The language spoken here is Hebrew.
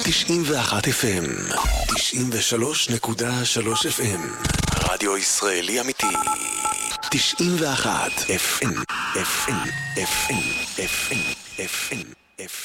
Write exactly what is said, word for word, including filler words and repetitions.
תשעים ואחת אף אם, תשעים ושלוש נקודה שלוש אף אם, רדיו ישראלי אמיתי. תשעים ואחת אף אם, אף אם, אף אם, אף אם, אף אם, אף אם.